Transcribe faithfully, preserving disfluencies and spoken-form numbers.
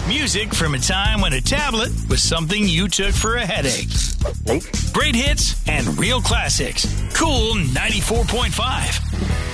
Music from a time when a tablet was something you took for a headache. Late. Great hits and real classics. Cool ninety-four point five.